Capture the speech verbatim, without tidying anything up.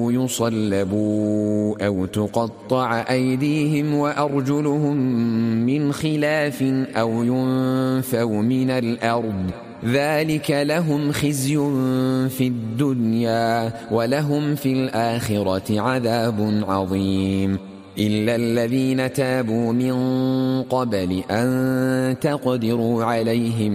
يصلبوا أو تقطع أيديهم وأرجلهم من خلاف أو ينفوا من الأرض ذلك لهم خزي في الدنيا ولهم في الآخرة عذاب عظيم إلا الذين تابوا من قبل أن تقدروا عليهم